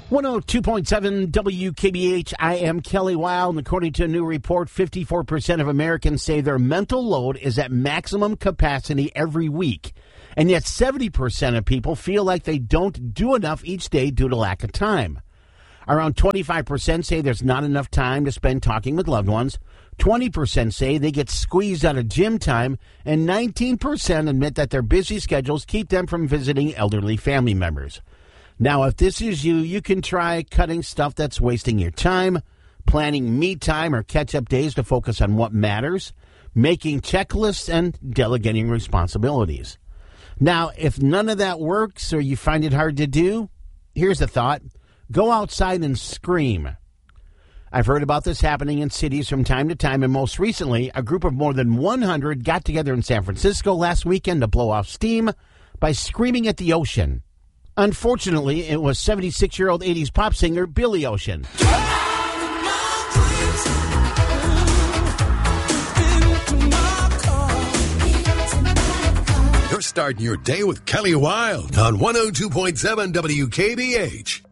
102.7 WKBH, I am Kelly Wild, and according to a new report, 54% of Americans say their mental load is at maximum capacity every week. And yet 70% of people feel like they don't do enough each day due to lack of time. Around 25% say there's not enough time to spend talking with loved ones. 20% say they get squeezed out of gym time, and 19% admit that their busy schedules keep them from visiting elderly family members. Now, if this is you, you can try cutting stuff that's wasting your time, planning me time or catch-up days to focus on what matters, making checklists, and delegating responsibilities. Now, if none of that works or you find it hard to do, here's a thought. Go outside and scream. I've heard about this happening in cities from time to time, and most recently, a group of more than 100 got together in San Francisco last weekend to blow off steam by screaming at the ocean. Unfortunately, it was 76-year-old 80s pop singer Billy Ocean. You're starting your day with Kelly Wild on 102.7 WKBH.